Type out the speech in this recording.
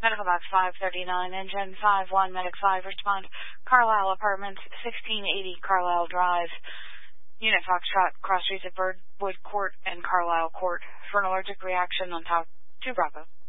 Medical Box 539, Engine 5-1, Medic 5, respond. Carlisle Apartments, 1680 Carlisle Drive. Unit Foxtrot, cross streets of Birdwood Court and Carlisle Court for an allergic reaction on top 2 Bravo.